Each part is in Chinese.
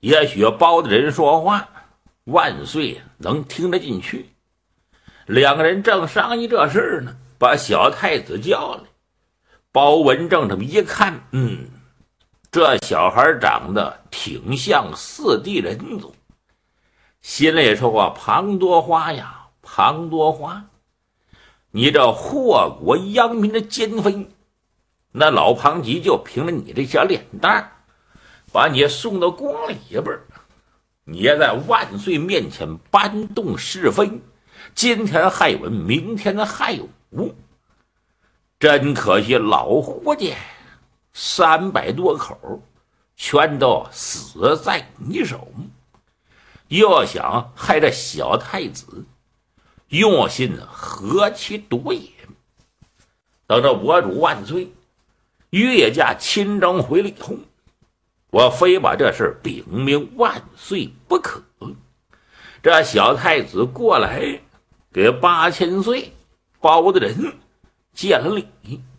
也许包大人说话，万岁能听得进去。两个人正商议这事呢，把小太子叫来。包文正这么一看，这小孩长得挺像四弟人族，心里说啊，庞多花呀，庞多花，你这祸国殃民的奸妃，那老庞吉就凭着你这小脸蛋，把你送到宫里边，你也在万岁面前搬动是非，今天害文，明天害武，真可惜老胡家300多口全都死在你手，又想害这小太子，用心何其多也。等着我主万岁御驾亲征回来以后，我非把这事禀明万岁不可。这小太子过来给8000岁包大人见了礼。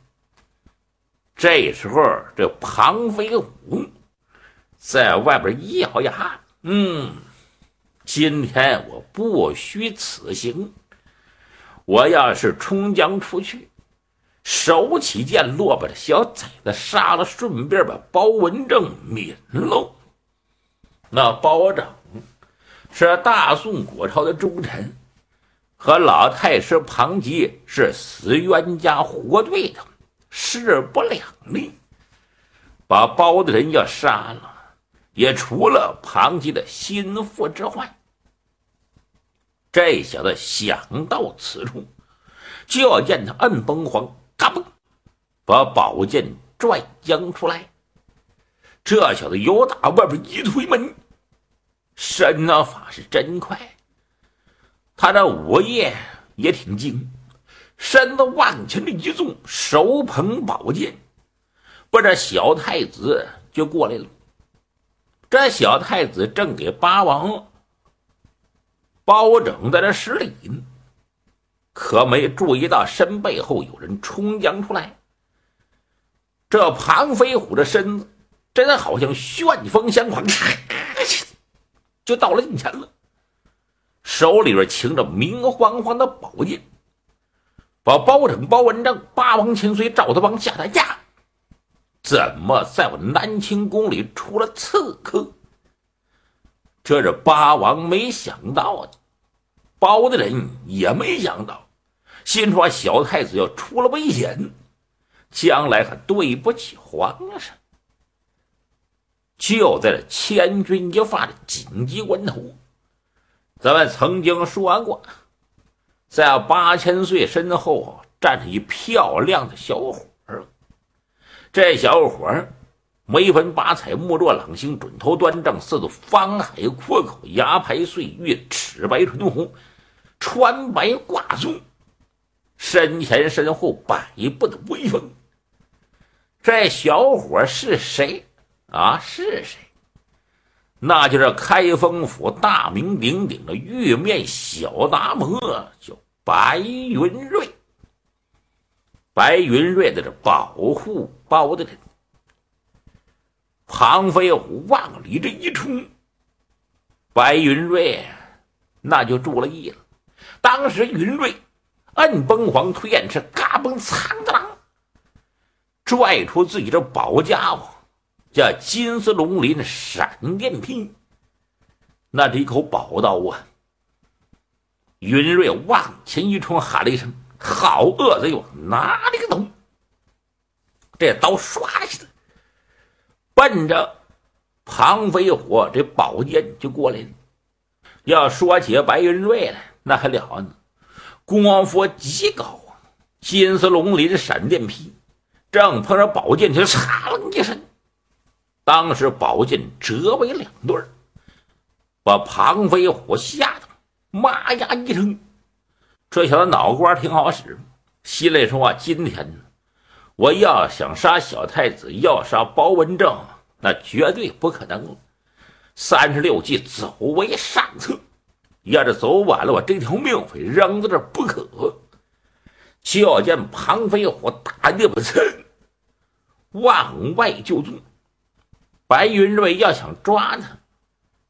这时候这庞飞虎在外边一咬牙，今天我不虚此行，我要是冲将出去，手起剑落，把这小崽子杀了，顺便把包文正泯喽。那包拯是大宋国朝的忠臣，和老太师庞吉是死冤家活对头，势不两立。把包大人要杀了，也除了庞吉的心腹之患。这小子想到此处，就见他摁崩簧，嘎嘣，把宝剑拽将出来。这小子由打外边一推门，身法是真快，他这武艺也挺精，身子往前的一纵，手捧宝剑，把这小太子就过来了。这小太子正给八王包拯在这施礼呢，可没注意到身背后有人冲将出来。这庞飞虎的身子真好像旋风相狂，就到了近前了，手里边擎着明晃晃的宝剑，把包拯、包文正、八王千岁、赵德邦吓得呀，怎么在我南清宫里出了刺客？这是八王没想到的，包大人也没想到，心说小太子要出了危险，将来还对不起皇上。就在这千钧一发的紧急关头，咱们曾经说过，在8000岁身后站着一漂亮的小伙儿。这小伙儿眉分八彩，目若朗星，准头端正，似度方海阔口，牙排岁月，齿白唇红，穿白挂松，身前身后百步的威风。这小伙是谁啊？是谁？那就是开封府大名鼎鼎的玉面小达摩，叫白云瑞。白云瑞在这保护包大人。庞飞虎往里这一冲，白云瑞那就注了意了。当时云瑞摁崩簧推燕翅，嘎嘣苍的啷，拽出自己这宝家伙，叫金丝龙鳞闪电劈。那是一口宝刀啊！云瑞往前一冲，喊了一声：“好恶贼，我拿了个头！”这刀唰起来，奔着庞飞虎这宝剑就过来了。要说起白云瑞来，那还了呢，功夫极高啊！金丝龙鳞闪电劈，正碰上宝剑，就嚓楞一声，当时宝剑折为两对，把庞飞虎吓得妈呀一声。这小子脑瓜挺好使，心里说啊，今天呢，我要想杀小太子，要杀包文正，那绝对不可能了。36计走为上策，要是走晚了，我这条命非扔在这不可。就见庞飞虎大逆不噌往外就纵，白云瑞要想抓他，